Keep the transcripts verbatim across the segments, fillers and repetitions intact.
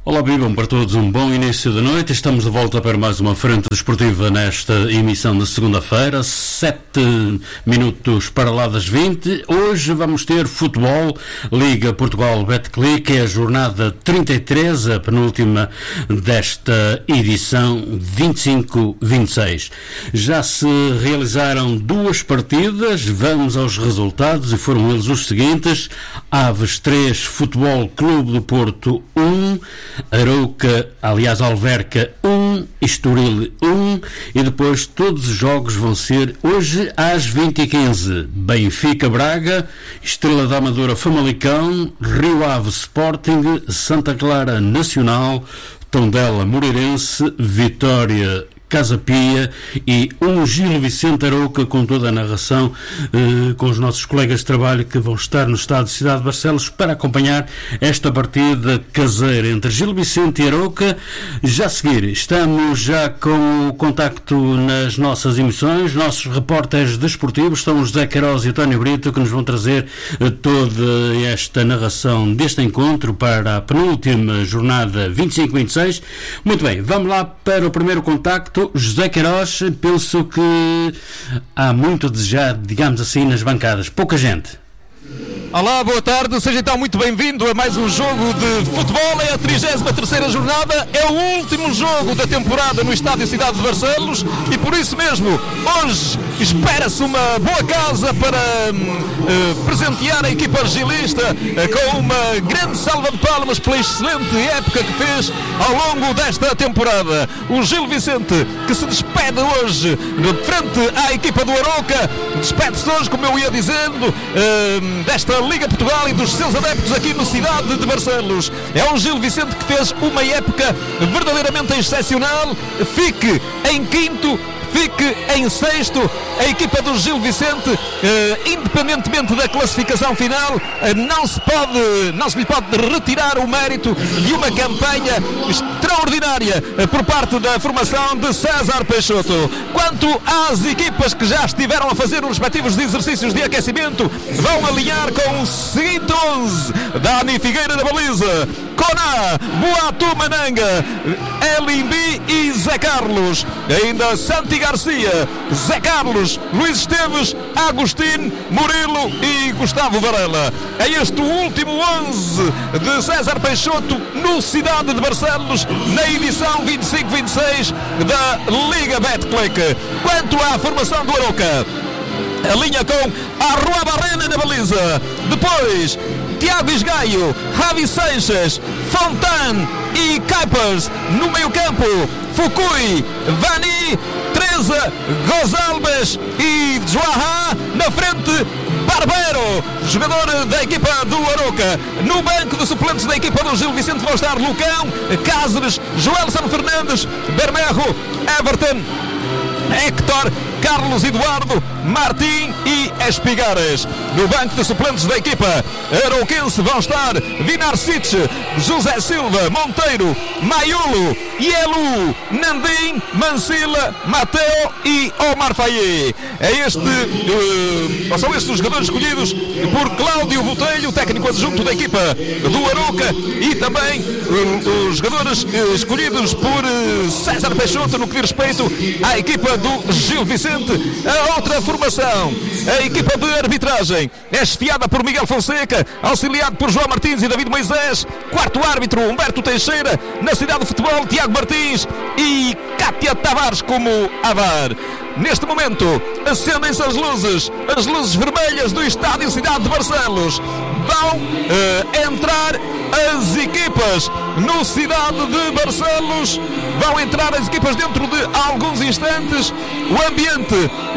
Olá, vivam para todos um bom início da noite. Estamos de volta para mais uma frente desportiva nesta emissão de segunda-feira, sete minutos para lá das vinte. Hoje vamos ter futebol, Liga Portugal Betclic, é a jornada trinta e três, a penúltima desta edição vinte e cinco vinte e seis. Já se realizaram duas partidas, vamos aos resultados e foram eles os seguintes: Aves três, Futebol Clube do Porto um, Arouca, aliás Alverca um, Estoril um, e depois todos os jogos vão ser hoje às vinte e quinze. Benfica Braga, Estrela da Amadora Famalicão, Rio Ave Sporting, Santa Clara Nacional, Tondela Moreirense, Vitória Casa Pia e um Gil Vicente Arouca, com toda a narração eh, com os nossos colegas de trabalho que vão estar no estado de Cidade de Barcelos para acompanhar esta partida caseira entre Gil Vicente e Arouca. Já a seguir, estamos já com o contacto nas nossas emissões. Nossos repórteres desportivos são o José Queiroz e o António Brito, que nos vão trazer eh, toda esta narração deste encontro para a penúltima jornada vinte e cinco vinte e seis. Muito bem, vamos lá para o primeiro contacto. José Queiroz, penso que há muito a desejar, digamos assim, nas bancadas. Pouca gente. Olá, boa tarde, seja então muito bem-vindo a mais um jogo de futebol. É a trigésima terceira jornada, é o último jogo da temporada no Estádio Cidade de Barcelos e por isso mesmo, hoje espera-se uma boa casa para uh, presentear a equipa argilista uh, com uma grande salva de palmas pela excelente época que fez ao longo desta temporada. O Gil Vicente, que se despede hoje de frente à equipa do Arouca, despede-se hoje, como eu ia dizendo, uh, desta Liga Portugal e dos seus adeptos aqui no Cidade de Barcelos. É um Gil Vicente que fez uma época verdadeiramente excepcional. Fique em quinto, fique em sexto. A equipa do Gil Vicente, eh, independentemente da classificação final, eh, não se pode, não se lhe pode retirar o mérito de uma campanha extraordinária eh, por parte da formação de César Peixoto. Quanto às equipas que já estiveram a fazer os respectivos exercícios de aquecimento, vão alinhar com o seguinte onze: Dani Figueira da baliza, Coná, Boatu Mananga, Elimbi e Zé Carlos. Ainda Santi Garcia, Zé Carlos, Luís Esteves, Agostinho, Murilo e Gustavo Varela. É este o último onze de César Peixoto no Cidade de Barcelos, na edição vinte e cinco vinte e seis da Liga Betclic. Quanto à formação do Arouca, a linha com Arrua Barrena na baliza, depois Tiago Isgaio, Javi Seixas, Fontan e Kuipers no meio campo, Fukui, Vani, Teresa, Gonçalves e Joahá na frente, Barbero, jogador da equipa do Arouca. No banco de suplentes da equipa do Gil Vicente vão estar Lucão, Cáceres, Joelson Fernandes, Bermejo, Everton, Héctor, Carlos Eduardo, Martim e Espigares. No banco de suplentes da equipa arauquense vão estar Vinarcic, José Silva, Monteiro, Maiolo, Ielu, Nandim, Mancila, Mateo e Omar Faye. É este, uh, são estes os jogadores escolhidos por Cláudio Botelho, técnico adjunto da equipa do Arouca, e também uh, os jogadores uh, escolhidos por uh, César Peixoto no que diz respeito à equipa do Gil Vicente. A outra formação, a equipa de arbitragem, é esfiada por Miguel Fonseca, auxiliado por João Martins e David Moisés. Quarto árbitro, Humberto Teixeira. Na cidade do futebol, Tiago Martins e Cátia Tavares como avar. Neste momento, acendem-se as luzes, as luzes vermelhas do Estádio Cidade de Barcelos. Vão uh, entrar as equipas no Cidade de Barcelos. Vão entrar as equipas dentro de alguns instantes. O ambiente,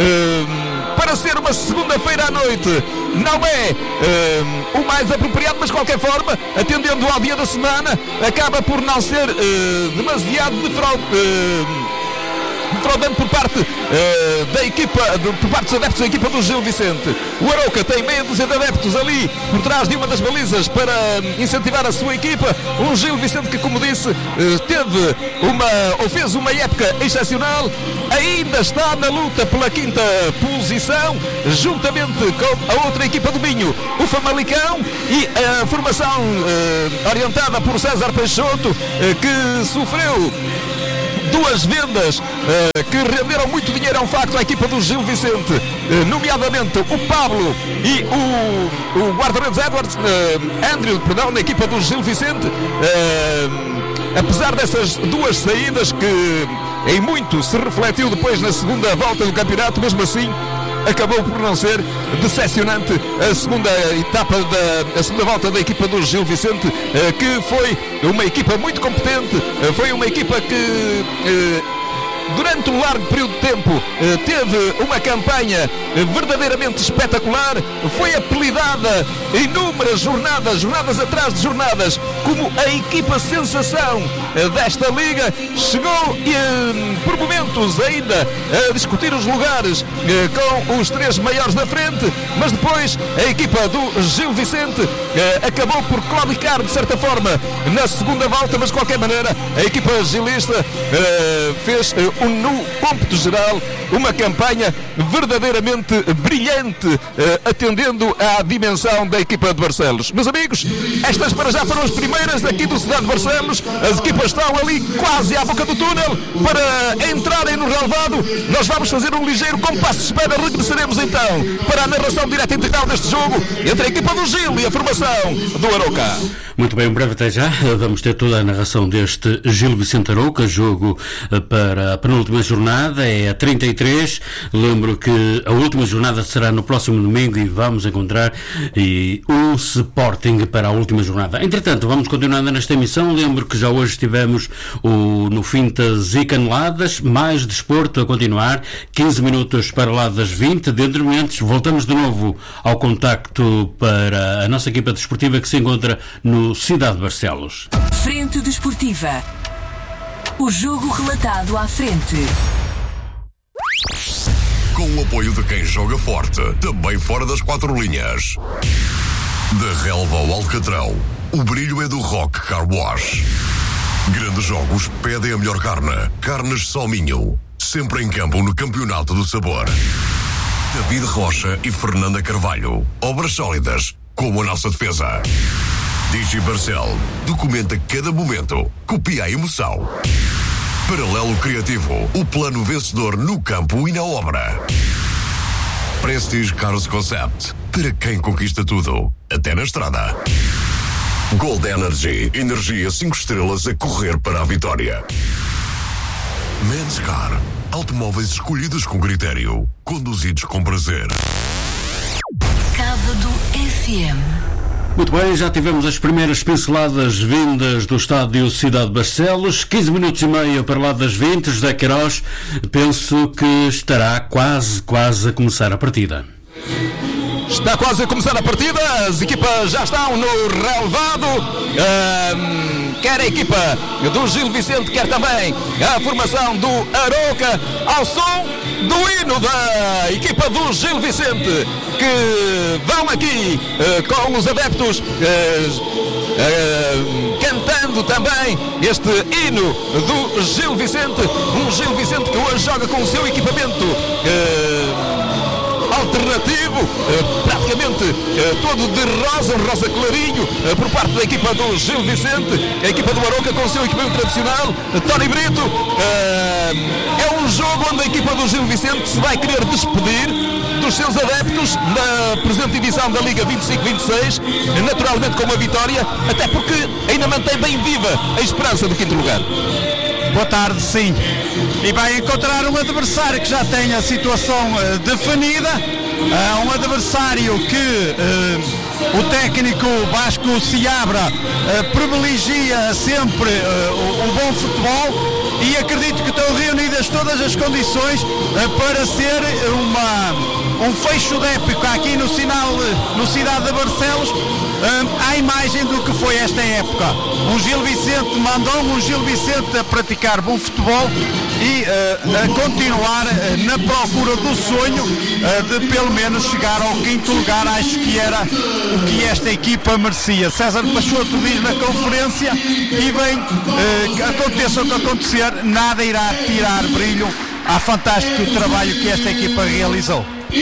uh, para ser uma segunda-feira à noite, não é uh, o mais apropriado, mas de qualquer forma, atendendo ao dia da semana, acaba por não ser uh, demasiado defraud... Uh, defraudando por parte uh, da equipa, de, por parte dos adeptos da equipa do Gil Vicente. O Arouca tem meia dúzia de adeptos ali por trás de uma das balizas para uh, incentivar a sua equipa. Um Gil Vicente que, como disse, uh, teve uma, ou fez uma época excepcional, ainda está na luta pela quinta posição, juntamente com a outra equipa do Minho, o Famalicão, e a formação uh, orientada por César Peixoto, uh, que sofreu duas vendas uh, que renderam muito dinheiro, é um facto, à equipa do Gil Vicente, uh, nomeadamente o Pablo e o, o guarda-redes Edwards, uh, Andrew, perdão, na equipa do Gil Vicente. Uh, apesar dessas duas saídas que em muito se refletiu depois na segunda volta do campeonato, mesmo assim acabou por não ser decepcionante a segunda etapa da a segunda volta da equipa do Gil Vicente, que foi uma equipa muito competente, foi uma equipa que durante um largo período de tempo teve uma campanha verdadeiramente espetacular, foi apelidada inúmeras jornadas, jornadas atrás de jornadas, como a equipa sensação desta liga. Chegou por momentos ainda a discutir os lugares com os três maiores da frente, mas depois a equipa do Gil Vicente acabou por claudicar de certa forma na segunda volta, mas de qualquer maneira a equipa gilista fez um, no cômputo geral, uma campanha verdadeiramente brilhante, eh, atendendo à dimensão da equipa de Barcelos. Meus amigos, estas para já foram as primeiras daqui do Cidade de Barcelos. As equipas estão ali quase à boca do túnel para entrarem no relvado. Nós vamos fazer um ligeiro compasso de espera. Regressaremos então para a narração direta e integral deste jogo entre a equipa do Gil e a formação do Arouca. Muito bem, um breve até já. Vamos ter toda a narração deste Gil Vicente Arouca, jogo para a penúltima jornada, é a trinta e três. Lembro que a última jornada será no próximo domingo e vamos encontrar e, um Sporting para a última jornada. Entretanto, vamos continuando nesta emissão. Lembro que já hoje tivemos o No Fintas e Caneladas, mais desporto a continuar, quinze minutos para lá das vinte. Dentro de momentos voltamos de novo ao contacto para a nossa equipa desportiva que se encontra no Cidade de Barcelos. Frente Desportiva. O jogo relatado à frente. Com o apoio de quem joga forte, também fora das quatro linhas. Da relva ao alcatrão, o brilho é do Rock Car Wash. Grandes jogos pedem a melhor carne. Carnes Salminho, sempre em campo no Campeonato do Sabor. David Rocha e Fernanda Carvalho, obras sólidas como a nossa defesa. Digi Barcel, documenta cada momento, copia a emoção. Paralelo Criativo, o plano vencedor no campo e na obra. Prestige Cars Concept, para quem conquista tudo, até na estrada. Gold Energy, energia cinco estrelas a correr para a vitória. Men's Car, automóveis escolhidos com critério, conduzidos com prazer. Sábado F M. Muito bem, já tivemos as primeiras pinceladas vindas do estádio Cidade de Barcelos, quinze minutos e meio para lá das vinte. José Queiroz, penso que estará quase, quase a começar a partida. Está quase a começar a partida, as equipas já estão no relevado, um, quer a equipa do Gil Vicente, quer também a formação do Arouca, ao som do hino da equipa do Gil Vicente, que vão aqui uh, com os adeptos uh, uh, cantando também este hino do Gil Vicente, um Gil Vicente que hoje joga com o seu equipamento uh, alternativo, uh, praticamente uh, todo de rosa, um rosa clarinho, uh, por parte da equipa do Gil Vicente, a equipa do Arouca com o seu equipamento tradicional. uh, Tony Brito, uh, é um jogo onde a equipa do Gil Vicente se vai querer despedir dos seus adeptos na presente edição da Liga vinte e cinco vinte e seis, naturalmente com uma vitória, até porque ainda mantém bem viva a esperança do quinto lugar. Boa tarde, sim. E vai encontrar um adversário que já tem a situação uh, definida, uh, um adversário que uh, o técnico Vasco Seabra uh, privilegia sempre uh, o, o bom futebol e acredito que estão reunidas todas as condições uh, para ser uma, um fecho de época aqui no, sinal, no Cidade de Barcelos, uh, à imagem do que foi esta época. Um Gil Vicente mandou um Gil Vicente a praticar bom futebol e uh, a continuar uh, na procura do sonho uh, de pelo menos chegar ao quinto lugar. Acho que era o que esta equipa merecia. César Peixoto diz na conferência e bem, uh, aconteça o que acontecer, nada irá tirar brilho ao fantástico trabalho que esta equipa realizou.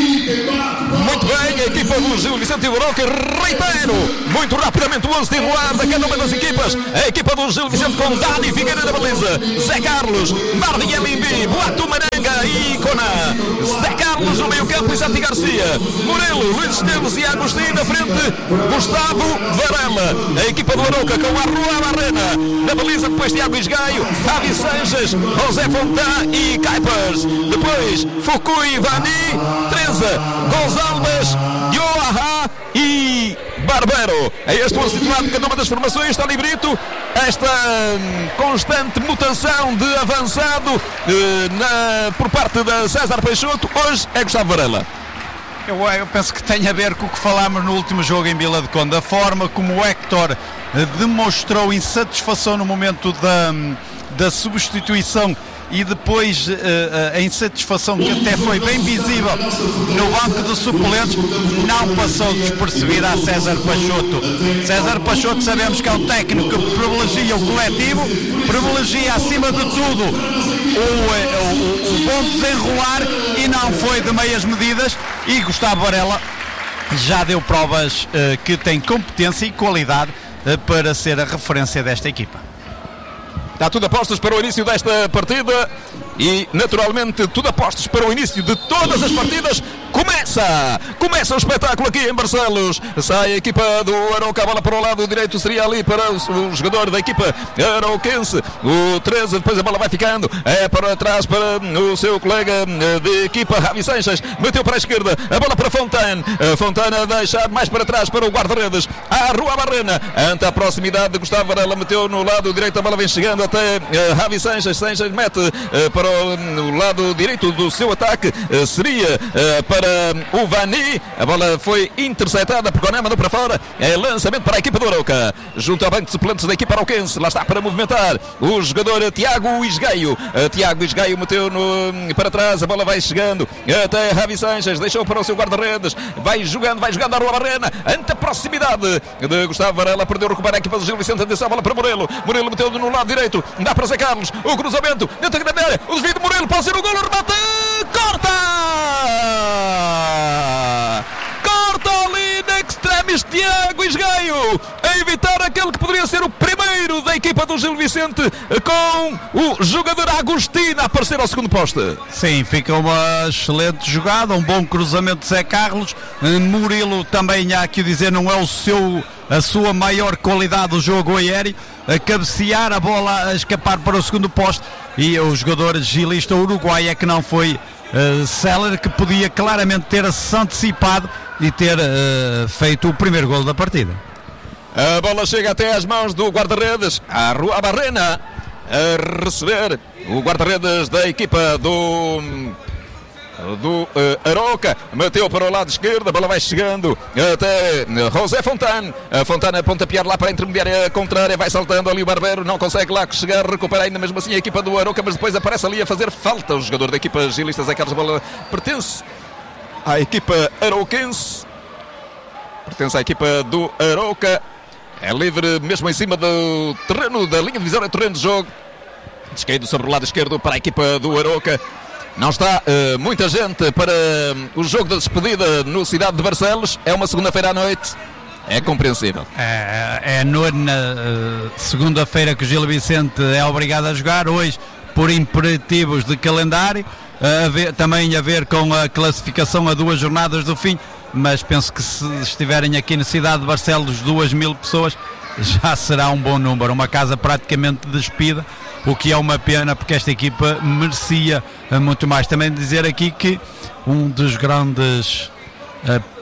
Muito bem, a equipa do Gil Vicente Aroca, reitero, muito rapidamente o onze titular de cada uma das equipas. A equipa do Gil Vicente com Dani Figueira na baliza, Zé Carlos, Mardi Elimbi, Boato Maranga e Icona. Zé Carlos no meio campo e Santi Garcia, Murilo, Luís Esteves e Agostinho na frente, Gustavo Varela. A equipa do Aroca com a Rua Barrena na baliza, depois Tiago Isgaio, Javi Sanches, José Fontã e Caipers. Depois Fukui Vani, Teresa, Gonçalves, Joahá e Barbero. É este o onze titular de cada uma das formações. Está Librito. Esta hum, constante mutação de avançado uh, na, por parte da César Peixoto. Hoje é Gustavo Varela. Eu, eu penso que tem a ver com o que falámos no último jogo em Vila de Conde. A forma como o Héctor uh, demonstrou insatisfação no momento da, da substituição e depois uh, uh, a insatisfação que até foi bem visível no banco de suplentes, não passou despercebida a César Peixoto. César Peixoto sabemos que é um técnico que privilegia o coletivo, privilegia acima de tudo o, o, o bom desenrolar e não foi de meias medidas, e Gustavo Varela já deu provas uh, que tem competência e qualidade uh, para ser a referência desta equipa. Está tudo a postos para o início desta partida e, naturalmente, tudo a postos para o início de todas as partidas. Começa! Começa o espetáculo aqui em Barcelos. Sai a equipa do Aroca, a bola para o lado direito seria ali para o, o jogador da equipa arauquense, o treze, depois a bola vai ficando, é para trás para o seu colega de equipa, Javi Sanches, meteu para a esquerda, a bola para Fontana, a Fontana a deixar mais para trás para o guarda-redes, a Rua Barrena, ante a proximidade de Gustavo Varela, meteu no lado direito, a bola vem chegando até uh, Javi Sanches, Sanches mete uh, para o, o lado direito do seu ataque, uh, seria uh, para o Vani, a bola foi interceptada por Coné, mandou para fora, é lançamento para a equipa do Aroca, junto ao banco de suplentes da equipa arauquense, lá está para movimentar o jogador Tiago Isgaio, uh, Tiago Isgaio meteu no, para trás, a bola vai chegando até Javi Sanches, deixou para o seu guarda-redes, vai jogando, vai jogando a Rua Barrena, ante a proximidade de Gustavo Varela, perdeu, recupera a equipa do Gil Vicente, atenção, a bola para Murilo, Murilo meteu no lado direito, dá para Zé Carlos, o cruzamento, dentro da grande área, o desvio de Murilo, pode ser o gol, o remate, corta! Corta ali na extremis Tiago Isgaio, a evitar aquele que poderia ser o primeiro da equipa do Gil Vicente, com o jogador Agostinho a aparecer ao segundo poste. Sim, fica uma excelente jogada, um bom cruzamento de Zé Carlos. Murilo também, há que dizer, não é o seu, a sua maior qualidade do jogo aéreo, a cabecear a bola, a escapar para o segundo poste, e o jogador gilista uruguai é que não foi uh, Seller, que podia claramente ter-se antecipado e ter uh, feito o primeiro golo da partida. A bola chega até às mãos do guarda-redes, a Rua Barrena, a receber o guarda-redes da equipa do do uh, Aroca, meteu para o lado esquerdo, a bola vai chegando até uh, José Fontana, a Fontana pontapear lá para a intermediária contrária, vai saltando ali o Barbero, não consegue lá chegar, recupera ainda mesmo assim a equipa do Aroca, mas depois aparece ali a fazer falta o jogador da equipa gilista, Zé Carlos. A bola pertence à equipa arauquense, pertence à equipa do Aroca, é livre mesmo em cima do terreno, da linha divisória, terreno de jogo, descaído sobre o lado esquerdo para a equipa do Aroca. Não está uh, muita gente para uh, o jogo da despedida no Cidade de Barcelos. É uma segunda-feira à noite. É compreensível. É, é a nona uh, segunda-feira que o Gil Vicente é obrigado a jogar. Hoje, por imperativos de calendário, uh, a ver, também a ver com a classificação a duas jornadas do fim. Mas penso que se estiverem aqui na Cidade de Barcelos duas mil pessoas, já será um bom número. Uma casa praticamente despida, o que é uma pena, porque esta equipa merecia muito mais. Também dizer aqui que um dos grandes uh,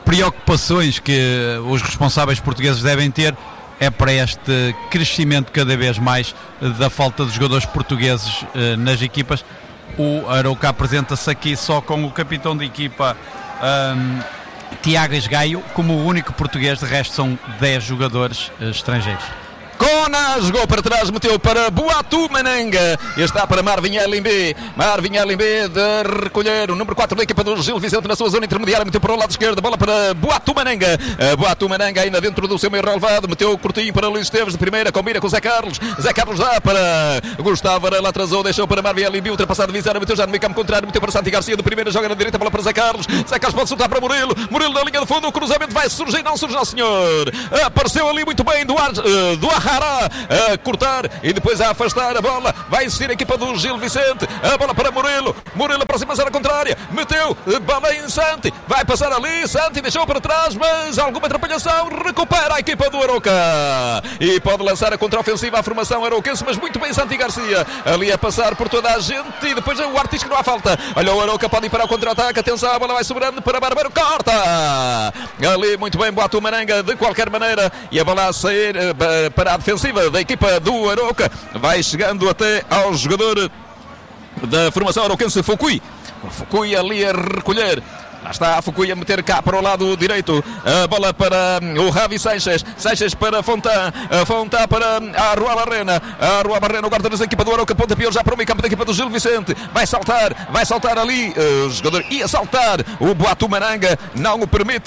preocupações que os responsáveis portugueses devem ter é para este crescimento cada vez mais da falta de jogadores portugueses eh, nas equipas. O Arouca apresenta-se aqui só com o capitão de equipa um, Tiago Esgaio como o único português, de resto são dez jogadores eh, estrangeiros. Kona jogou para trás, meteu para Boatu Mananga e está para Marvin Elimbe. Marvin Elimbe de recolher o número quatro da equipa do Gil Vicente na sua zona intermediária, meteu para o lado esquerdo, bola para Boatu Mananga. Boatu Mananga ainda dentro do seu meio relevado, meteu curtinho para Luís Esteves de primeira, combina com Zé Carlos. Zé Carlos dá para Gustavo Varela, atrasou, deixou para Marvin Elimbe, ultrapassado de Vizara, meteu já no meio campo contrário, meteu para Santi Garcia de primeira, joga na direita, bola para Zé Carlos. Zé Carlos pode soltar para Murilo, Murilo na linha de fundo, o cruzamento vai surgir, não surge, não senhor. Apareceu ali muito bem do, Ar, do Arrara a cortar e depois a afastar a bola. Vai existir a equipa do Gil Vicente. A bola para Murilo. Murilo aproxima-se à contrária. Meteu bola em Santi. Vai passar ali. Santi deixou para trás, mas alguma atrapalhação. Recupera a equipa do Arouca e pode lançar a contraofensiva à formação arauquense, mas muito bem Santi Garcia. Ali a passar por toda a gente e depois o Artis que não há falta. Olha o Arouca, pode ir para o contra-ataque. Atenção, a bola vai sobrando para Bárbaro. Corta! Ali muito bem Boatu Mananga de qualquer maneira e a bola a sair para a defensiva da equipa do Arouca, vai chegando até ao jogador da formação arauquense, Fukui. Fukui ali a recolher. Lá está a Fukui a meter cá para o lado direito. A bola para o Javi Sanches. Sanches para Fontan. Fontan para a Rua Barrena. A Rua Barrena, o guarda-redes da equipa do Arouca. Ponta pior já para o meio campo da equipa do Gil Vicente. Vai saltar. Vai saltar ali. O jogador ia saltar. O Boatu Mananga não o permite.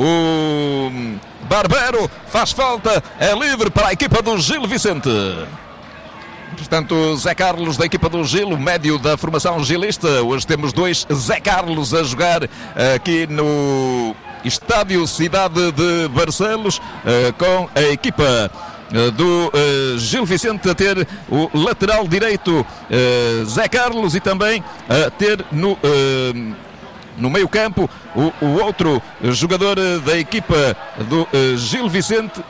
O Barbero faz falta. É livre para a equipa do Gil Vicente. Portanto, Zé Carlos da equipa do Gil, o médio da formação gilista. Hoje temos dois Zé Carlos a jogar aqui no Estádio Cidade de Barcelos, com a equipa do Gil Vicente a ter o lateral direito Zé Carlos e também a ter no, no meio campo o, o outro jogador da equipa do Gil Vicente,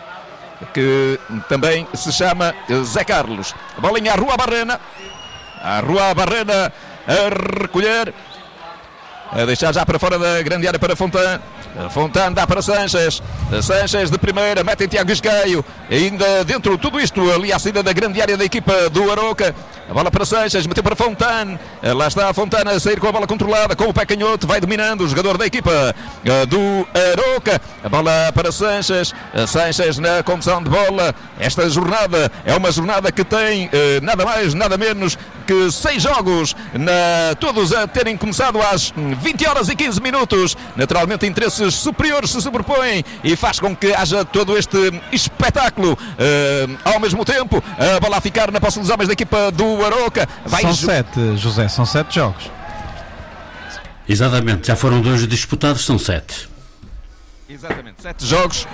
que também se chama Zé Carlos. A bolinha à Rua Barrena. A Rua Barrena a recolher. A deixar já para fora da grande área para Fontan. Fontan dá para Sanches. Sanches de primeira, mete em Tiago Esgaio. Ainda dentro, tudo isto ali à saída da grande área da equipa do Arouca. A bola para Sanches, meteu para Fontan. Lá está a Fontan a sair com a bola controlada, com o pé canhoto, vai dominando o jogador da equipa do Arouca. A bola para Sanches. Sanches na condução de bola. Esta jornada é uma jornada que tem nada mais, nada menos que seis jogos, na, todos a terem começado às vinte horas e quinze minutos. Naturalmente interesses superiores se sobrepõem e faz com que haja todo este espetáculo uh, ao mesmo tempo. A bola a ficar na posse dos homens da equipa do Arouca. Vai são ju- sete, José, são sete jogos. Exatamente, já foram dois disputados, são sete. Exatamente, sete jogos.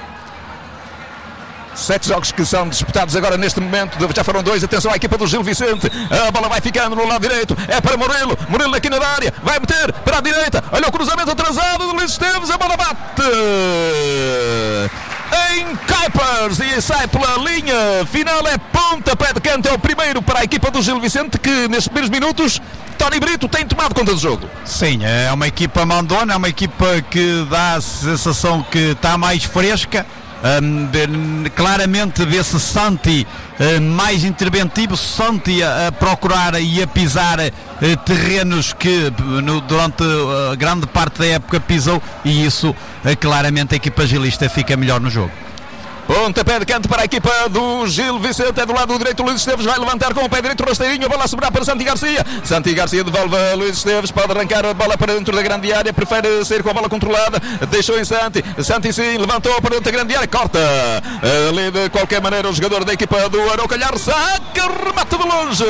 Sete jogos que são disputados agora neste momento. Já foram dois. Atenção à equipa do Gil Vicente. A bola vai ficando no lado direito. É para Murilo. Murilo aqui na área. Vai meter para a direita. Olha o cruzamento atrasado do Luís Esteves. A bola bate em Kuipers e sai pela linha final. É pontapé de canto. É o primeiro para a equipa do Gil Vicente, que nestes primeiros minutos Tony Brito tem tomado conta do jogo. Sim, é uma equipa mandona. É uma equipa que dá a sensação que está mais fresca. Um, de, claramente vê-se Santi uh, mais interventivo, Santi a, a procurar e a pisar uh, terrenos que no, durante uh, grande parte da época pisou, e isso uh, claramente a equipa gilista fica melhor no jogo. Pontapé de canto para a equipa do Gil Vicente. É do lado direito. Luís Esteves vai levantar com o pé direito, rasteirinho. A bola a sobrar para Santi Garcia. Santi Garcia devolve a Luís Esteves. Pode arrancar a bola para dentro da grande área. Prefere sair com a bola controlada. Deixou em Santi. Santi sim, levantou para dentro da grande área. Corta. Ali de qualquer maneira o jogador da equipa do Arouca. Saca. Remate de longe.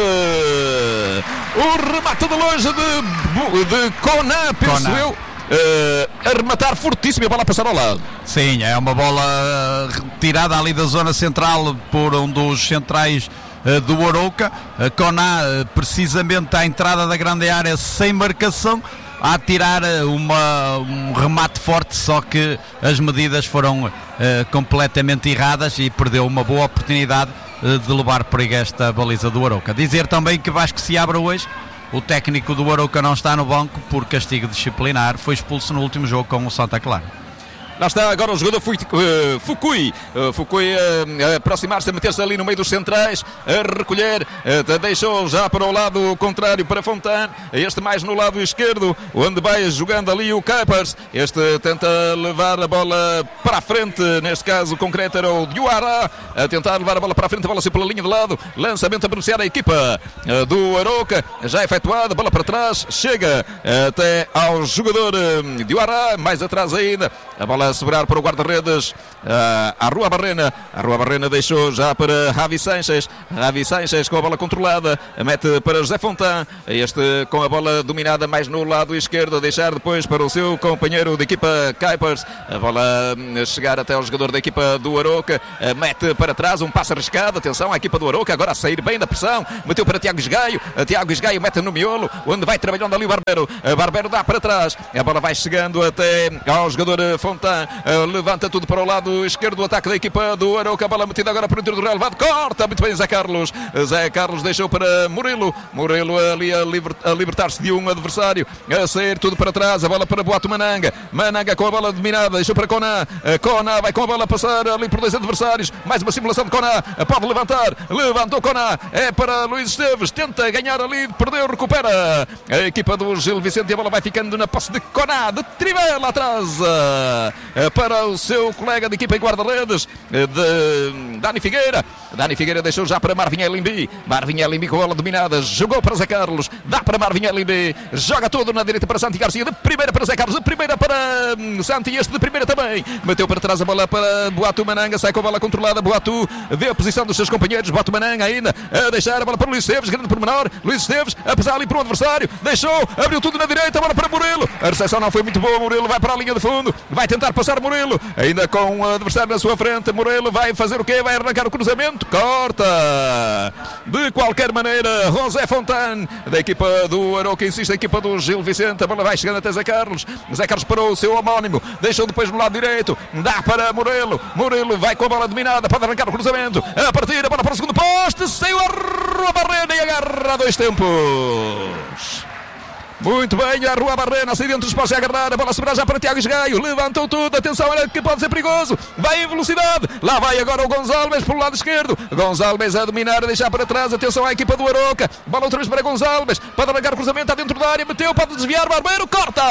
O remate de longe de, de Conan, penso Conan. eu. Uh, a rematar fortíssimo, a bola a passar ao lado. Sim, é uma bola uh, tirada ali da zona central por um dos centrais uh, do Arouca. uh, Conan uh, precisamente à entrada da grande área sem marcação, a tirar uh, uma, um remate forte, só que as medidas foram uh, completamente erradas e perdeu uma boa oportunidade uh, de levar perigo esta baliza do Arouca. Dizer também que Vasco Seabra hoje, o técnico do Arouca, não está no banco por castigo disciplinar, foi expulso no último jogo com o Santa Clara. Lá está agora o jogador uh, Fukui. Uh, Fukui uh, aproximar-se, a meter-se ali no meio dos centrais, a recolher, uh, deixou já para o lado contrário para Fontan. Este mais no lado esquerdo, onde vai jogando ali o Kuipers. Este tenta levar a bola para a frente, neste caso concreto era o Diarra, a tentar levar a bola para a frente, a bola assim pela linha de lado, lançamento a beneficiar a equipa uh, do Arouca, já efetuado, bola para trás, chega até ao jogador uh, Diarra, mais atrás ainda, a bola a sobrar para o guarda-redes, uh, a Rua Barrena, a Rua Barrena deixou já para Javi Sanches, Javi Sanches com a bola controlada, mete para José Fontan, este com a bola dominada mais no lado esquerdo, a deixar depois para o seu companheiro de equipa Kuipers, a bola a chegar até ao jogador da equipa do Arouca, mete para trás, um passo arriscado, atenção à equipa do Arouca, agora a sair bem da pressão, meteu para Tiago Esgaio, Tiago Esgaio mete no miolo, onde vai trabalhando ali o Barbero, a Barbero dá para trás, a bola vai chegando até ao jogador Fontan, levanta tudo para o lado esquerdo do ataque da equipa do Arouca, a bola metida agora para o interior do relevado, corta muito bem Zé Carlos, Zé Carlos deixou para Murilo, Murilo ali a, liber, a libertar-se de um adversário, a sair tudo para trás, a bola para Boato Mananga, Mananga com a bola dominada, deixou para Conan, Conan vai com a bola passar ali por dois adversários, mais uma simulação de Conan, pode levantar, levantou Conan, é para Luís Esteves, tenta ganhar ali, perdeu, recupera a equipa do Gil Vicente, e a bola vai ficando na posse de Conan, de Trivela atrás para o seu colega de equipa em guarda-redes, de Dani Figueira, Dani Figueira deixou já para Marvin Elimbi, Marvin Elimbi com a bola dominada, jogou para Zé Carlos, dá para Marvin Elimbi, joga todo na direita para Santi Garcia, de primeira para Zé Carlos, de primeira para Santi, este de primeira também, meteu para trás a bola para Boato Mananga, sai com a bola controlada, Boato vê a posição dos seus companheiros, Boato Mananga ainda a deixar a bola para Luís Esteves, grande pormenor, Luís Esteves a pesar ali para o adversário, deixou, abriu tudo na direita, a bola para Murilo, a recepção não foi muito boa, Murilo vai para a linha de fundo, vai tentar passar Murilo, ainda com o adversário na sua frente, Murilo vai fazer o quê? Vai arrancar o cruzamento, corta de qualquer maneira José Fontan, da equipa do Arouca, insiste a equipa do Gil Vicente, a bola vai chegando até Zé Carlos, Zé Carlos parou o seu homónimo, deixou depois no lado direito, dá para Murilo, Murilo vai com a bola dominada, pode arrancar o cruzamento, a partir, a bola para o segundo poste, saiu a Rua Barrena e agarra a dois tempos. Muito bem, a Rua Barrena, sai dentro dos postos a agarrar, a bola sobrar já para Tiago Esgaio, levantou tudo, atenção, olha que pode ser perigoso, vai em velocidade, lá vai agora o Gonçalves pelo lado esquerdo, Gonçalves a dominar, a deixar para trás, atenção à equipa do Arouca, bola outra vez para Gonçalves, pode arrancar o cruzamento, está dentro da área, meteu, pode desviar, Barbeiro, corta!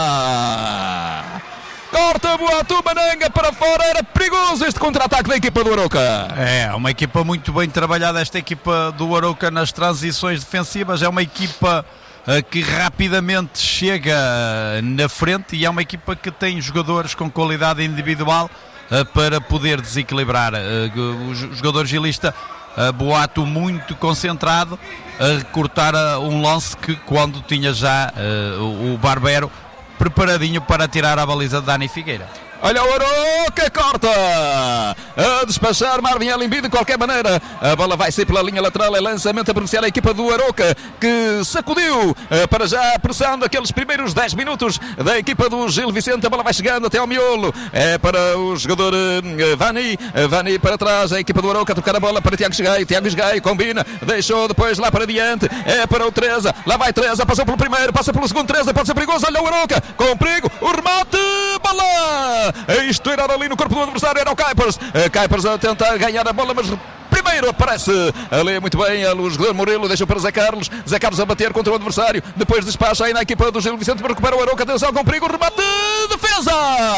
Corta Boato Mananga para fora, era perigoso este contra-ataque da equipa do Arouca. É, uma equipa muito bem trabalhada, esta equipa do Arouca nas transições defensivas, é uma equipa uh, que rapidamente chega uh, na frente e é uma equipa que tem jogadores com qualidade individual uh, para poder desequilibrar. Uh, o jogador gilista uh, Boato muito concentrado a cortar uh, um lance que quando tinha já uh, o, o Barbero preparadinho para tirar a baliza de Dani Figueira. Olha o Arouca, corta a despachar Marvin Elimbi de qualquer maneira, a bola vai ser pela linha lateral, é lançamento a beneficiar a equipa do Arouca, que sacudiu para já a pressão daqueles primeiros dez minutos da equipa do Gil Vicente, a bola vai chegando até ao miolo, é para o jogador Vani, Vani para trás, a equipa do Arouca a tocar a bola para Tiago Esgaio, Tiago Esgaio combina, deixou depois lá para diante, é para o Teresa, lá vai Teresa, passou pelo primeiro, passa pelo segundo, Teresa pode ser perigoso, olha o Arouca, com perigo, o remate, bola! A estourar ali no corpo do adversário era o Kuipers, Kuipers a tentar ganhar a bola, mas primeiro aparece ali muito bem o jogador Murilo, deixa para Zé Carlos, Zé Carlos a bater contra o adversário, depois despacha aí na equipa do Gil Vicente para recuperar o Arouca, atenção com perigo, remate, defesa!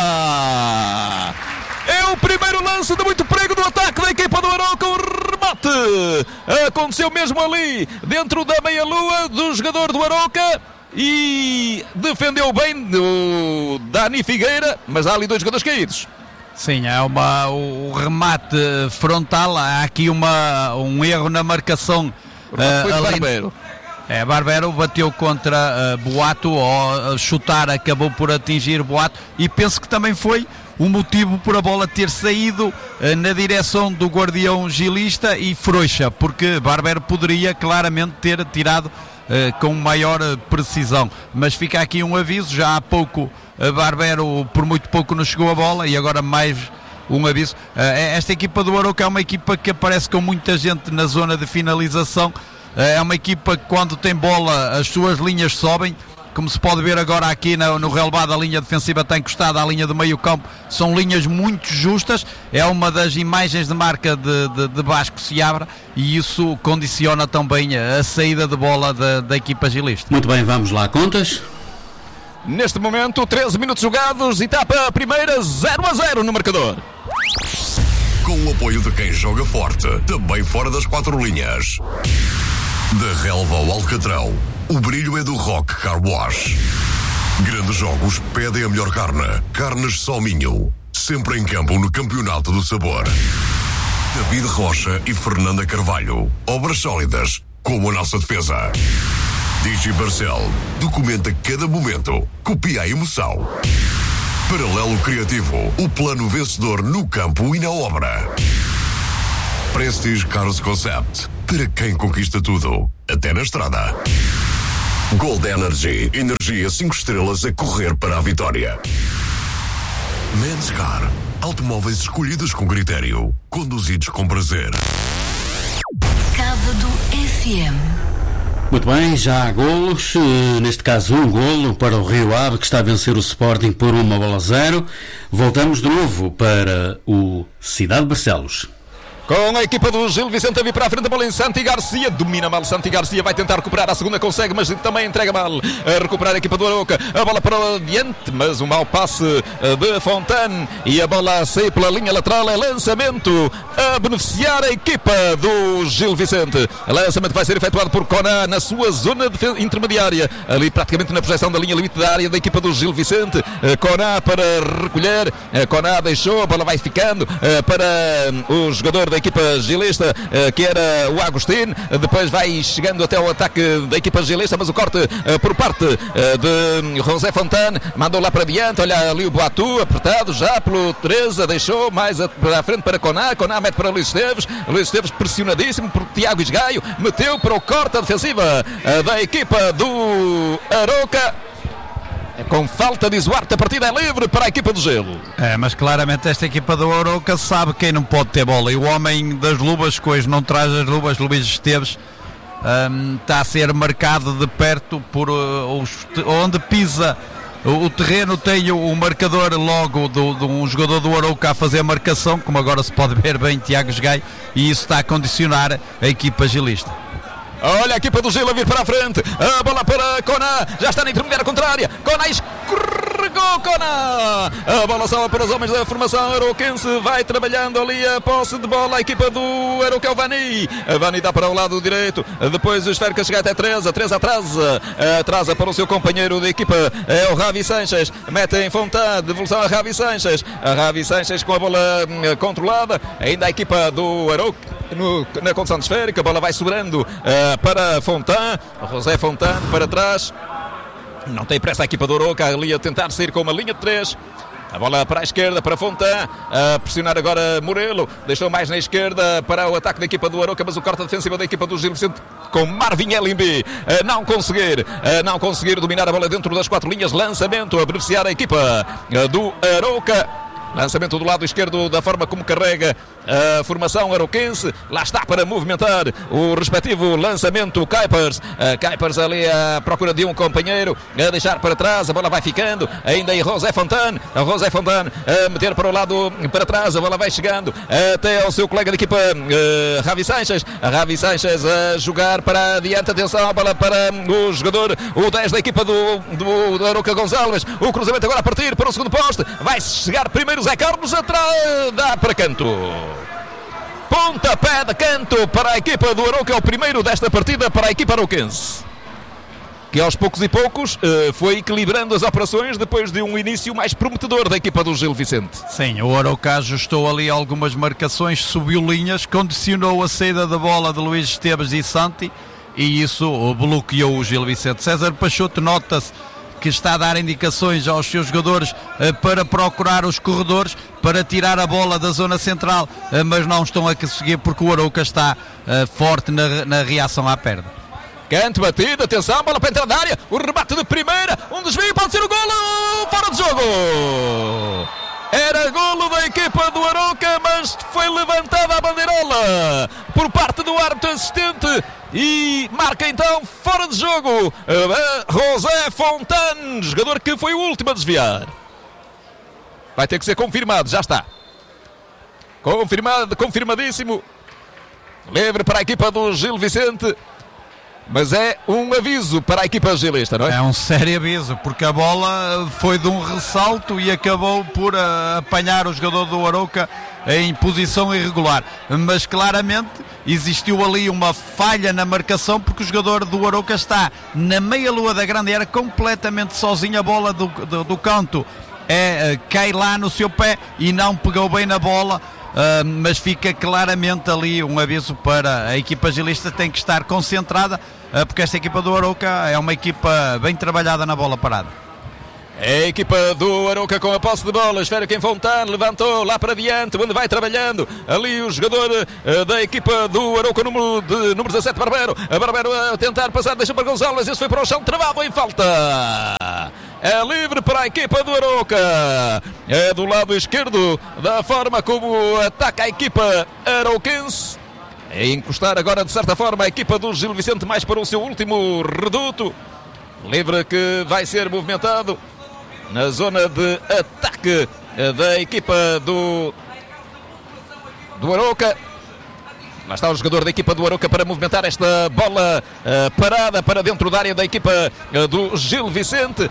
É o primeiro lance de muito perigo do ataque da equipa do Arouca, o remate aconteceu mesmo ali, dentro da meia-lua do jogador do Arouca, e defendeu bem o Dani Figueira, mas há ali dois jogadores caídos. Sim, é uma, o, o remate frontal, há aqui uma, um erro na marcação. O remate foi uh, de ali, Barbero. É, Barbero bateu contra uh, Boato, ou uh, chutar acabou por atingir Boato, e penso que também foi o motivo por a bola ter saído uh, na direção do guardião gilista e frouxa, porque Barbero poderia claramente ter tirado Uh, com maior uh, precisão, mas fica aqui um aviso, já há pouco uh, Barbero por muito pouco nos chegou a bola e agora mais um aviso. Uh, esta equipa do Arouca é uma equipa que aparece com muita gente na zona de finalização, uh, é uma equipa que quando tem bola as suas linhas sobem, como se pode ver agora aqui no, no relevado, a linha defensiva tem encostado à linha do meio campo, são linhas muito justas, é uma das imagens de marca de, de, de Vasco Seabra, e isso condiciona também a, a saída de bola da, da equipa gilista. Muito bem, vamos lá, contas. Neste momento, treze minutos jogados, etapa primeira, zero a zero no marcador. Com o apoio de quem joga forte, também fora das quatro linhas. Da relva ao alcatrão, o brilho é do Rock Car Wash. Grandes jogos pedem a melhor carne. Carnes Solminho. Sempre em campo no Campeonato do Sabor. David Rocha e Fernanda Carvalho. Obras sólidas, como a nossa defesa. Digi Barcel. Documenta cada momento. Copia a emoção. Paralelo Criativo. O plano vencedor no campo e na obra. Prestige Cars Concept. Para quem conquista tudo, até na estrada. Gold Energy. Energia cinco estrelas a correr para a vitória. Manscar. Automóveis escolhidos com critério. Conduzidos com prazer. Cávado F M. Muito bem, já há golos, neste caso um golo para o Rio Ave, que está a vencer o Sporting por uma bola a zero. Voltamos de novo para o Cidade de Barcelos. Com a equipa do Gil Vicente a vir para a frente, a bola em Santi Garcia, domina mal Santi Garcia, vai tentar recuperar, a segunda consegue, mas também entrega mal, a recuperar a equipa do Arouca, a bola para o diante, mas um mau passe de Fontane, e a bola a sair pela linha lateral, é lançamento a beneficiar a equipa do Gil Vicente. O lançamento vai ser efetuado por Coná na sua zona intermediária, ali praticamente na projeção da linha limite da área da equipa do Gil Vicente. Coná para recolher, Coná deixou, a bola vai ficando para o jogador da equipa gilista, que era o Agostinho, depois vai chegando até o ataque da equipa gilista, mas o corte por parte de José Fontane, mandou lá para diante, olha ali o Boatu, apertado já pelo Teresa, deixou mais para a frente para Coná, Coná mete para Luís Esteves, Luís Esteves pressionadíssimo por Tiago Esgaio, meteu para o corte defensiva da equipa do Arouca. Com falta de Duarte, a partida é livre para a equipa do Gelo. É, mas claramente esta equipa do Arouca sabe quem não pode ter bola, e o homem das luvas, que hoje não traz as luvas, Luís Esteves, um, está a ser marcado de perto por uh, os, onde pisa o, o terreno. Tem o, o marcador logo de um jogador do Arouca a fazer a marcação, como agora se pode ver bem, Tiago Esgaio, e isso está a condicionar a equipa gilista. Olha a equipa do Gil a vir para a frente, a bola para Coná, já está na intermediária contrária, Coná escorregou, Coná, a bola salva para os homens da formação arouquense, vai trabalhando ali a posse de bola a equipa do Arouca, o Vani, a Vani dá para o lado direito, depois o esférica chega até Teresa, Teresa atrasa, atrasa para o seu companheiro de equipa, é o Ravi Sanches, mete em Fontane, devolução a Ravi Sanches, a Ravi Sanches com a bola controlada, ainda a equipa do Arouca no, na condição de esférica, a bola vai sobrando uh, para Fontane, José Fontane para trás, não tem pressa a equipa do Arouca ali a tentar sair com uma linha de três. A bola para a esquerda, para Fontane, a pressionar agora Morelo, deixou mais na esquerda para o ataque da equipa do Arouca, mas o corte defensivo da equipa do Gil Vicente com Marvin Elimbi, a não conseguir, a não conseguir dominar a bola dentro das quatro linhas, lançamento a beneficiar a equipa do Arouca. Lançamento do lado esquerdo, da forma como carrega a formação arouquense. Lá está para movimentar o respectivo lançamento Kuipers. Kuipers ali à procura de um companheiro, a deixar para trás, a bola vai ficando. Ainda aí José Fontane, a José Fontane a meter para o lado para trás, a bola vai chegando até ao seu colega de equipa, uh, Ravi Sanches. A Ravi Sanches a jogar para adiante. Atenção, a bola para o jogador, o dez da equipa do, do, do Arouca, Gonçalves. O cruzamento agora a partir para o segundo poste. Vai chegar primeiro Zé Carlos, atrás, dá para canto. Pontapé de canto para a equipa do Arouca, é o primeiro desta partida para a equipa arouquense, que aos poucos e poucos uh, foi equilibrando as operações depois de um início mais prometedor da equipa do Gil Vicente. Sim, o Arouca ajustou ali algumas marcações, subiu linhas, condicionou a saída da bola de Luís Esteves e Santi, e isso bloqueou o Gil Vicente. César Peixoto nota-se que está a dar indicações aos seus jogadores uh, para procurar os corredores, para tirar a bola da zona central, uh, mas não estão a conseguir porque o Arouca está uh, forte na, na reação à perda. Canto batido, atenção, bola para entrar na área, o rebate de primeira, um desvio, pode ser o golo, fora de jogo! Era golo da equipa do Arouca, mas foi levantada a bandeirola por parte do árbitro assistente e marca então fora de jogo uh, José Fontane, jogador que foi o último a desviar. Vai ter que ser confirmado, já está. Confirmado, confirmadíssimo. Livre para a equipa do Gil Vicente. Mas é um aviso para a equipa gilista, não é? É um sério aviso, porque a bola foi de um ressalto e acabou por uh, apanhar o jogador do Arouca em posição irregular. Mas claramente existiu ali uma falha na marcação, porque o jogador do Arouca está na meia-lua da grande área, completamente sozinho. A bola do, do, do canto é, uh, cai lá no seu pé e não pegou bem na bola. Uh, mas fica claramente ali um aviso para a equipa gilista, tem que estar concentrada, uh, porque esta equipa do Arouca é uma equipa bem trabalhada na bola parada. É a equipa do Arouca com a posse de bola, esfera em Fontane, levantou lá para diante, onde vai trabalhando ali o jogador uh, da equipa do Arouca, número, de, número dezassete, Barbero. A Barbero a tentar passar, deixa para Gonçalves, esse foi para o chão, travado em falta. É livre para a equipa do Arouca. É do lado esquerdo, da forma como ataca a equipa arouquense. É encostar agora de certa forma a equipa do Gil Vicente mais para o seu último reduto. Livre que vai ser movimentado na zona de ataque da equipa do, do Arouca. Lá está o jogador da equipa do Arouca para movimentar esta bola uh, parada para dentro da área da equipa uh, do Gil Vicente.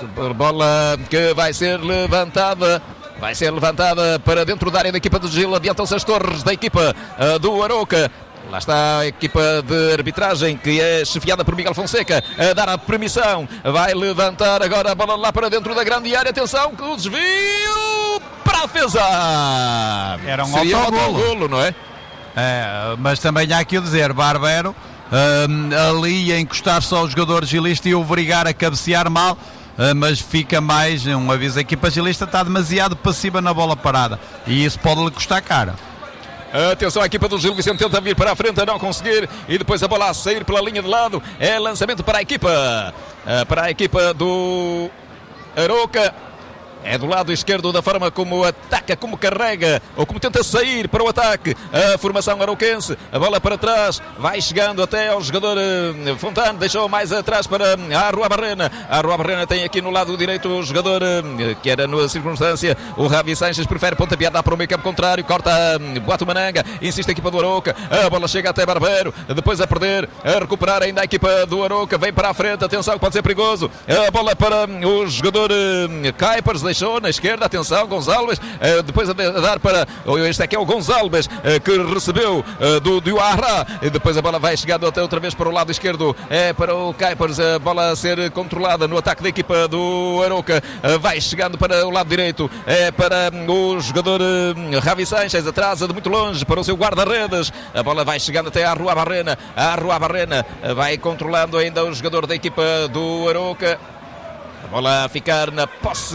Bola que vai ser levantada, vai ser levantada para dentro da área da equipa do Gil. Adiantam-se as torres da equipa uh, do Arouca. Lá está a equipa de arbitragem, que é chefiada por Miguel Fonseca, a dar a permissão. Vai levantar agora a bola lá para dentro da grande área. Atenção, que o desvio para a defesa. Era um Seria autogolo, autogolo, não é? É, mas também há aqui a dizer, Barbero um, ali a encostar-se ao jogador gilista e o obrigar a cabecear mal. Uh, mas fica mais um aviso: a equipa gilista está demasiado passiva na bola parada e isso pode lhe custar caro. Atenção, a equipa do Gil Vicente tenta vir para a frente, a não conseguir, e depois a bola a sair pela linha de lado. É lançamento para a equipa uh, para a equipa do Arouca. É do lado esquerdo, da forma como ataca, como carrega, ou como tenta sair para o ataque. A formação arauquense, a bola para trás, vai chegando até ao jogador uh, Fontane, deixou mais atrás para a Rua Barrena. A Rua Barrena tem aqui no lado direito o jogador uh, que era na circunstância, o Ravi Sanches, prefere pontapear, dá para o meio campo contrário, corta uh, Boato Mananga, insiste a equipa do Arouca, a bola chega até Barbero, depois a perder, a recuperar ainda a equipa do Arouca, vem para a frente, atenção que pode ser perigoso, a bola para o jogador uh, Kuipers, deixou na esquerda, atenção, Gonçalves, uh, depois a, de, a dar para, este aqui é o Gonçalves, uh, que recebeu uh, do Diuarra, e depois a bola vai chegando até outra vez para o lado esquerdo, é para o Kuipers, a bola a ser controlada no ataque da equipa do Arouca, uh, vai chegando para o lado direito, é para o jogador uh, Ravi Sanches, atrasa de muito longe para o seu guarda-redes, a bola vai chegando até à Rua Barrena, a Rua Barrena uh, vai controlando ainda o jogador da equipa do Arouca. A bola a ficar na posse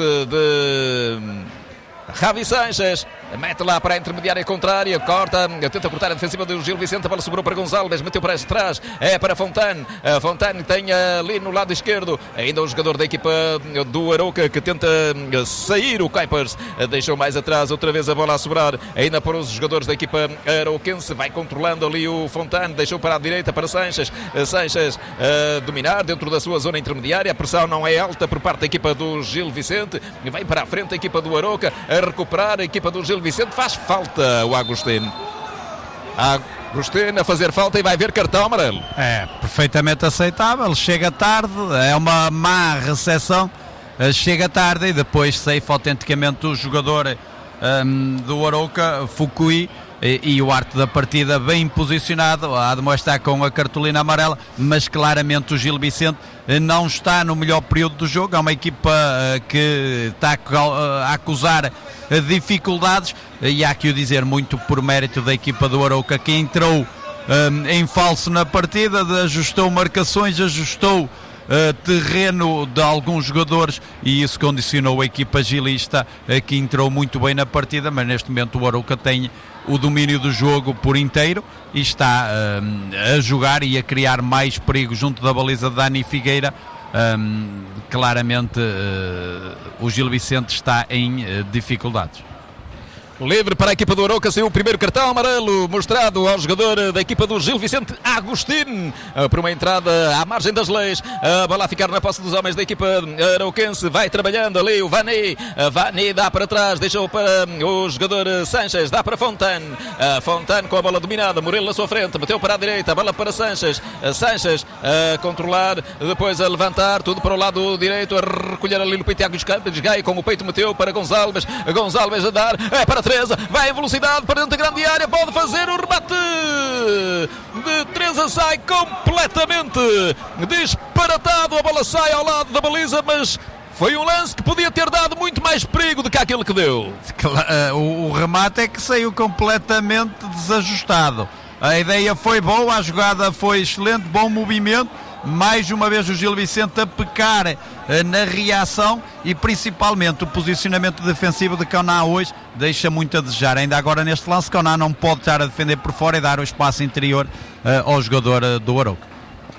de Ravi Sanches, mete lá para a intermediária contrária, corta, tenta cortar a defensiva do Gil Vicente, a bola sobrou para Gonçalves, meteu para trás, é para Fontane, a Fontane tem ali no lado esquerdo, ainda o jogador da equipa do Arouca que tenta sair, o Kuipers deixou mais atrás, outra vez a bola a sobrar, ainda para os jogadores da equipa arouquense, vai controlando ali o Fontane, deixou para a direita para Sanches, Sanches a dominar dentro da sua zona intermediária, a pressão não é alta por parte da equipa do Gil Vicente, vem para a frente a equipa do Arouca, a recuperar a equipa do Gil Vicente, faz falta o Agostinho. Agostinho a fazer falta e vai ver cartão amarelo. É, perfeitamente aceitável, chega tarde, é uma má recepção, chega tarde e depois safe autenticamente o jogador um, do Arouca, Fukui, e, e o arte da partida bem posicionado, a demonstrar com a cartolina amarela, mas claramente o Gil Vicente não está no melhor período do jogo, é uma equipa que está a acusar dificuldades, e há que o dizer, muito por mérito da equipa do Arouca, que entrou um, em falso na partida, ajustou marcações, ajustou Uh, terreno de alguns jogadores, e isso condicionou a equipa gilista, uh, que entrou muito bem na partida, mas neste momento o Arouca tem o domínio do jogo por inteiro e está uh, a jogar e a criar mais perigo junto da baliza de Dani Figueira. Um, claramente uh, o Gil Vicente está em uh, dificuldades. Livre para a equipa do Arouca, saiu o primeiro cartão amarelo mostrado ao jogador da equipa do Gil Vicente Agostinho, por uma entrada à margem das leis. A bola a ficar na posse dos homens da equipa arauquense, vai trabalhando ali o Vani, Vani dá para trás, deixou para o jogador Sanches, dá para Fontane, Fontane com a bola dominada, Murilo na sua frente, meteu para a direita, a bola para Sanches, Sanches a controlar, depois a levantar, tudo para o lado direito, a recolher ali no peito Tiago Gaio, com o peito meteu para Gonçalves, Gonçalves a dar, é para Teresa, vai em velocidade para dentro da grande área, pode fazer o remate de Teresa, sai completamente disparatado, a bola sai ao lado da baliza, mas foi um lance que podia ter dado muito mais perigo do que aquele que deu. O, o remate é que saiu completamente desajustado. A ideia foi boa, a jogada foi excelente, bom movimento. Mais uma vez o Gil Vicente a pecar eh, na reação e principalmente o posicionamento defensivo de Conan hoje deixa muito a desejar. Ainda agora neste lance, Conan não pode estar a defender por fora e dar o espaço interior eh, ao jogador eh, do Arouca.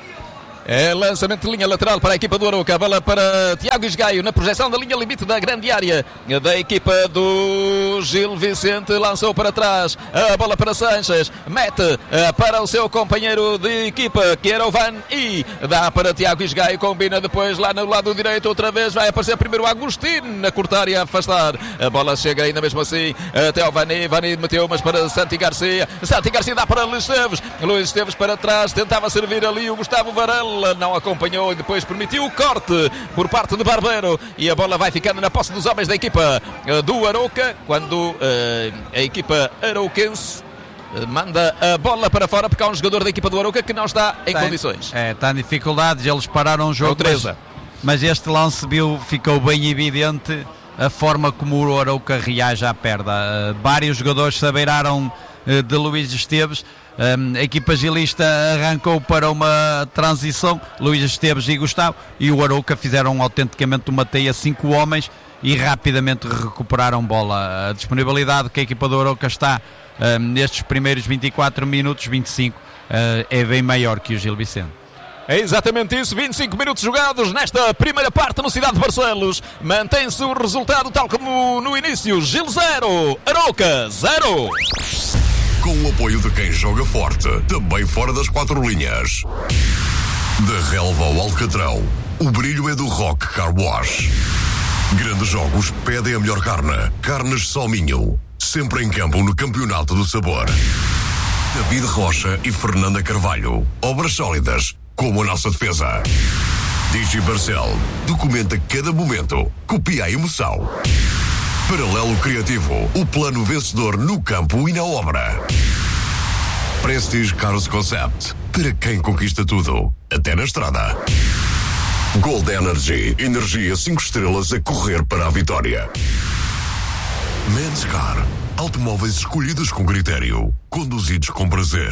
É lançamento de linha lateral para a equipa do Arouca, a bola para Tiago Esgaio na projeção da linha limite da grande área da equipa do Gil Vicente, lançou para trás, a bola para Sanches, mete para o seu companheiro de equipa que era o Van I, dá para Tiago Esgaio, combina depois lá no lado direito, outra vez vai aparecer primeiro o Agostinho a cortar e a afastar, a bola chega ainda mesmo assim até ao Vani, Vani meteu mas para Santi Garcia, Santi Garcia dá para Luís Esteves, Luís Esteves para trás, tentava servir ali o Gustavo Varela, não acompanhou e depois permitiu o corte por parte de Barbeiro e a bola vai ficando na posse dos homens da equipa do Arouca, quando uh, a equipa arauquense manda a bola para fora porque há um jogador da equipa do Arouca que não está em tem, condições. É, está em dificuldades, eles pararam o jogo, mas, mas este lance viu, ficou bem evidente a forma como o Arouca reage à perda. Uh, vários jogadores se abeiraram uh, de Luís Esteves. Um, a equipa gilista arrancou para uma transição, Luís Esteves e Gustavo, e o Arouca fizeram autenticamente uma teia, cinco homens, e rapidamente recuperaram bola. A disponibilidade que a equipa do Arouca está um, nestes primeiros vinte e quatro minutos, vinte e cinco, uh, é bem maior que o Gil Vicente. É exatamente isso, vinte e cinco minutos jogados nesta primeira parte no Cidade de Barcelos. Mantém-se o resultado tal como no início, Gil zero, Arouca zero. Com o apoio de quem joga forte, também fora das quatro linhas. Da relva ao alcatrão, o brilho é do Rock Car Wash. Grandes jogos pedem a melhor carne. Carnes Salminho, sempre em campo no Campeonato do Sabor. David Rocha e Fernanda Carvalho, obras sólidas como a nossa defesa. Digi Barcel, documenta cada momento, copia a emoção. Paralelo Criativo, o plano vencedor no campo e na obra. Prestige Cars Concept, para quem conquista tudo, até na estrada. Gold Energy, energia cinco estrelas a correr para a vitória. Men's Car, automóveis escolhidos com critério, conduzidos com prazer.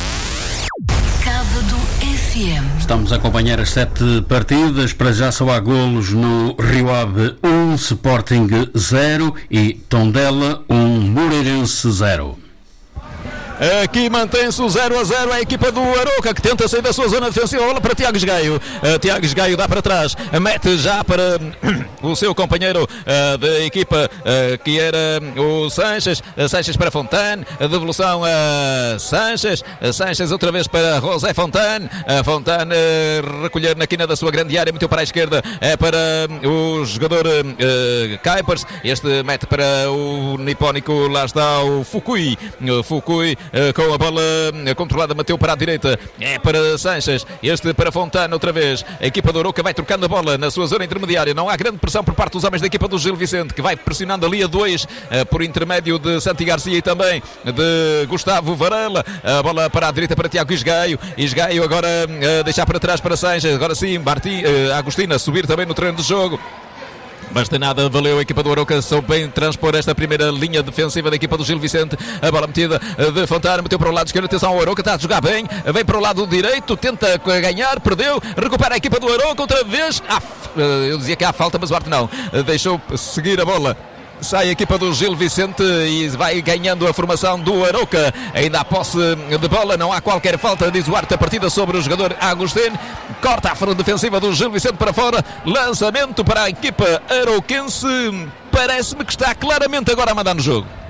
Cabo do F M. Estamos a acompanhar as sete partidas. Para já só há golos no Rio Ave um, Sporting zero e Tondela um, Moreirense zero. Aqui mantém-se o zero a zero, a equipa do Arouca que tenta sair da sua zona defensiva. Bola para Tiago Esgaio, uh, Tiago Esgaio dá para trás, mete já para o seu companheiro uh, da equipa uh, que era o Sanches, uh, Sanches para Fontane, a devolução a Sanches, uh, Sanches outra vez para José Fontane, uh, Fontane uh, recolher na quina da sua grande área, meteu para a esquerda, é para o jogador uh, Kuipers, este mete para o nipónico, lá está o Fukui, o Fukui Uh, com a bola uh, controlada, bateu para a direita, é para Sanches, este para Fontana outra vez, a equipa do Arouca vai trocando a bola na sua zona intermediária, não há grande pressão por parte dos homens da equipa do Gil Vicente, que vai pressionando ali a dois, uh, por intermédio de Santi Garcia e também de Gustavo Varela, a bola para a direita para Tiago Esgaio, Esgaio agora uh, deixar para trás para Sanches, agora sim, Marti, uh, Agostina subir também no terreno de jogo. Mas de nada valeu a equipa do Arouca, soube bem transpor esta primeira linha defensiva da equipa do Gil Vicente. A bola metida de Fontana, meteu para o lado esquerdo, atenção ao Arouca, está a jogar bem, vem para o lado direito, tenta ganhar, perdeu, recupera a equipa do Arouca outra vez. Ah, eu dizia que há falta, mas o árbitro não, deixou seguir a bola. Sai a equipa do Gil Vicente e vai ganhando a formação do Arouca. Ainda há posse de bola, não há qualquer falta, diz o árbitro, a partida sobre o jogador Agostinho. Corta a frente defensiva do Gil Vicente para fora. Lançamento para a equipa arauquense. Parece-me que está claramente agora a mandar no jogo.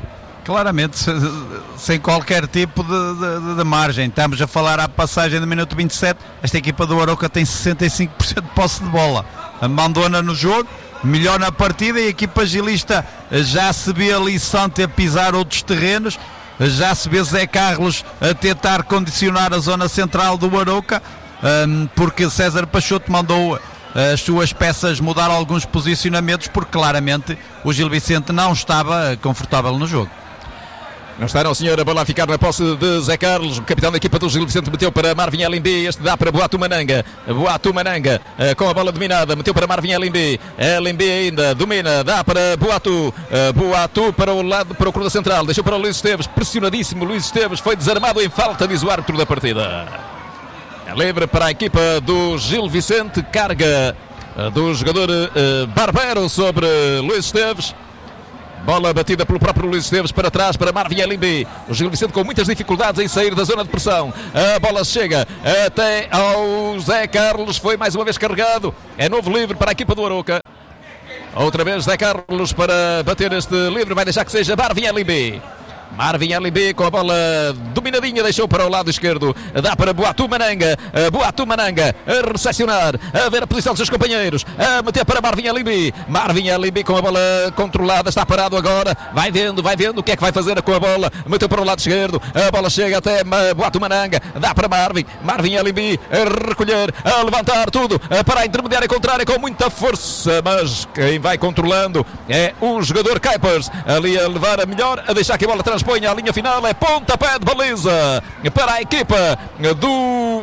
Claramente, sem qualquer tipo de, de, de margem. Estamos a falar à passagem do minuto vinte e sete. Esta equipa do Arouca tem sessenta e cinco por cento de posse de bola. Mandou-na no jogo, melhor na partida, e a equipa gilista já se vê ali Santi a pisar outros terrenos, já se vê Zé Carlos a tentar condicionar a zona central do Arouca, porque César Peixoto mandou as suas peças mudar alguns posicionamentos, porque claramente o Gil Vicente não estava confortável no jogo. Não está, não, senhor. A bola a ficar na posse de Zé Carlos. O capitão da equipa do Gil Vicente meteu para Marvin Elimbi. Este dá para Boatu Mananga. Boatu Mananga uh, com a bola dominada. Meteu para Marvin Elimbi. Elimbi ainda domina. Dá para Boatu. Uh, Boatu para o lado, para o cruz central. Deixou para o Luís Esteves. Pressionadíssimo. Luís Esteves foi desarmado em falta, diz o árbitro da partida. É livre para a equipa do Gil Vicente. Carga uh, do jogador uh, Barbero sobre Luís Esteves. Bola batida pelo próprio Luís Esteves para trás para Marvin Elimbi. O Gil Vicente com muitas dificuldades em sair da zona de pressão. A bola chega até ao Zé Carlos. Foi mais uma vez carregado. É novo livre para a equipa do Arouca. Outra vez Zé Carlos para bater este livre. Vai deixar que seja Marvin Elimbi. Marvin Elimbi com a bola dominadinha, deixou para o lado esquerdo, dá para Boatu Mananga. Boatu Mananga a recepcionar, a ver a posição dos seus companheiros, a meter para Marvin Elimbi. Marvin Elimbi com a bola controlada, está parado agora, vai vendo, vai vendo o que é que vai fazer com a bola, meteu para o lado esquerdo, a bola chega até Boatu Mananga, dá para Marvin, Marvin Elimbi a recolher, a levantar tudo para a intermediária contrária com muita força, mas quem vai controlando é o jogador Kuipers, ali a levar a melhor, a deixar que a bola transpõe à linha final. É pontapé de baliza para a equipa do uh,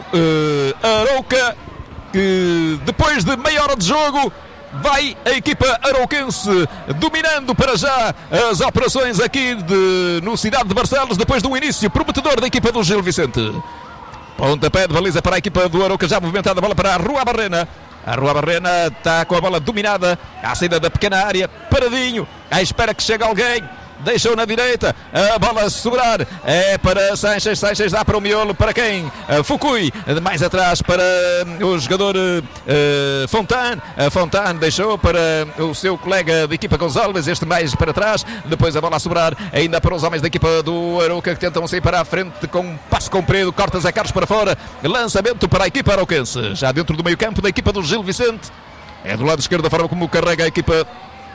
Arouca, que depois de meia hora de jogo vai a equipa arouquense dominando para já as operações aqui de, no Cidade de Barcelos, depois de um início prometedor da equipa do Gil Vicente. Pontapé de baliza para a equipa do Arouca, já movimentada a bola para a Rua Barrena. A Rua Barrena está com a bola dominada à saída da pequena área, paradinho, à espera que chegue alguém. Deixou na direita, a bola sobrar é para Sanches, Sanches dá para o miolo, para quem? Uh, Fukui, mais atrás para o jogador uh, Fontan, uh, Fontan deixou para o seu colega de equipa Gonçalves, este mais para trás, depois a bola a sobrar ainda para os homens da equipa do Arouca, que tentam sair para a frente com um passo comprido, corta Zé Carlos para fora, lançamento para a equipa arouquense, já dentro do meio campo da equipa do Gil Vicente, é do lado esquerdo da forma como carrega a equipa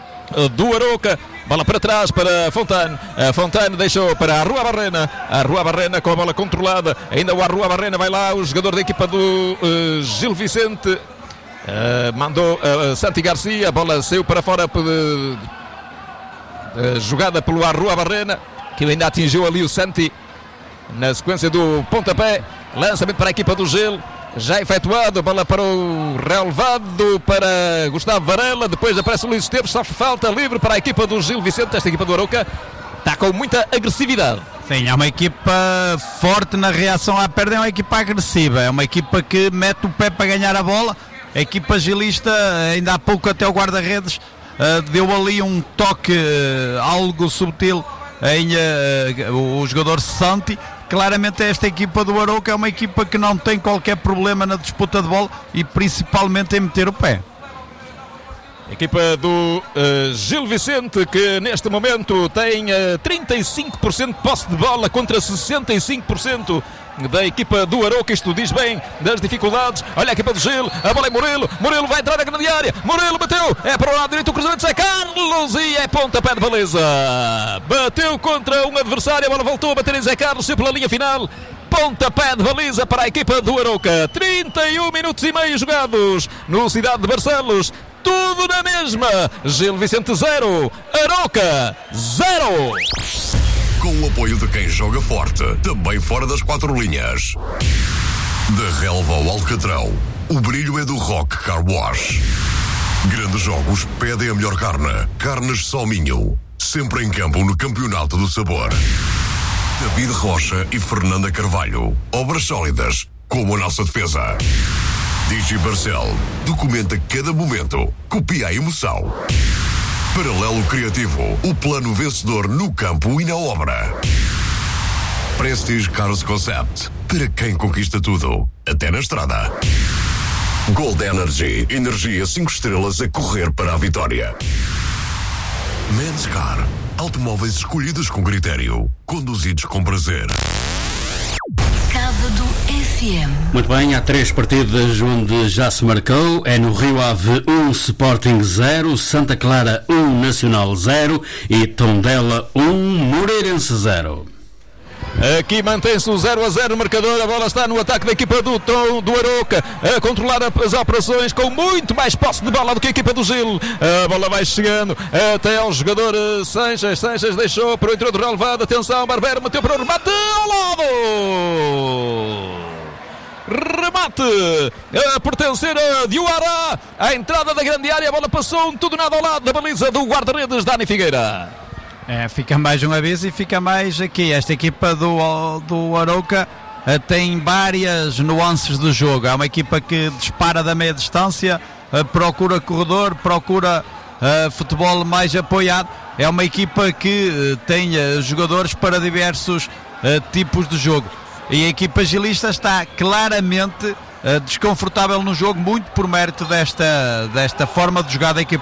do Arouca, bola para trás para Fontane, a Fontane deixou para a Rua Barrena, a Rua Barrena com a bola controlada, ainda o Rua Barrena, vai lá o jogador da equipa do uh, Gil Vicente, uh, mandou uh, Santi Garcia, a bola saiu para fora, uh, uh, jogada pelo Rua Barrena, que ainda atingiu ali o Santi na sequência do pontapé, lançamento para a equipa do Gil. Já efetuado, bola para o relevado para Gustavo Varela, depois aparece o Luís Esteves, sofre falta, livre para a equipa do Gil Vicente. Esta equipa do Arouca está com muita agressividade. Sim, é uma equipa forte na reação à perda, é uma equipa agressiva, é uma equipa que mete o pé para ganhar a bola. A equipa gilista, ainda há pouco até o guarda-redes uh, deu ali um toque uh, algo subtil em uh, o jogador Santi. Claramente esta equipa do Arouca é uma equipa que não tem qualquer problema na disputa de bola e principalmente em meter o pé. Equipa do uh, Gil Vicente, que neste momento tem uh, trinta e cinco por cento de posse de bola contra sessenta e cinco por cento da equipa do Arouca. Isto diz bem das dificuldades. Olha a equipa do Gil, a bola é Murilo, Murilo vai entrar na grande área, Murilo bateu, é para o lado direito, o cruzamento de Zé Carlos e é pontapé de baliza. Bateu contra um adversário, a bola voltou a bater em Zé Carlos, saiu pela linha final. Pontapé de baliza para a equipa do Arouca. trinta e um minutos e meio jogados no Cidade de Barcelos. Tudo na mesma. Gil Vicente zero, Arouca zero. Com o apoio de quem joga forte, também fora das quatro linhas. Da relva ao alcatrão, o brilho é do Rock Car Wash. Grandes jogos pedem a melhor carne. Carnes Solminho. Sempre em campo no Campeonato do Sabor. David Rocha e Fernanda Carvalho. Obras sólidas, como a nossa defesa. Digi Barcel. Documenta cada momento. Copia a emoção. Paralelo Criativo. O plano vencedor no campo e na obra. Prestige Cars Concept. Para quem conquista tudo, até na estrada. Gold Energy. Energia cinco estrelas a correr para a vitória. Men's Car. Automóveis escolhidos com critério, conduzidos com prazer. Cávado F M. Muito bem, há três partidas onde já se marcou. É no Rio Ave um, Sporting zero, Santa Clara um, Nacional zero e Tondela um, Moreirense zero. Aqui mantém-se o zero a zero no marcador. A bola está no ataque da equipa do Tom, do Aroca, a controlar as operações com muito mais posse de bola do que a equipa do Gil. A bola vai chegando até ao jogador Sanches. Sanches deixou para o interior do relevado. Atenção, Barbero meteu para o remate ao lado. Remate a pertencer a Diuara. A entrada da grande área. A bola passou um tudo nada ao lado da baliza do guarda-redes Dani Figueira. É, fica mais um aviso e fica mais aqui. Esta equipa do, do Arouca uh, tem várias nuances do jogo. É uma equipa que dispara da meia distância, uh, procura corredor, procura uh, futebol mais apoiado. É uma equipa que uh, tem uh, jogadores para diversos uh, tipos de jogo. E a equipa gilista está claramente uh, desconfortável no jogo, muito por mérito desta, desta forma de jogar da equipa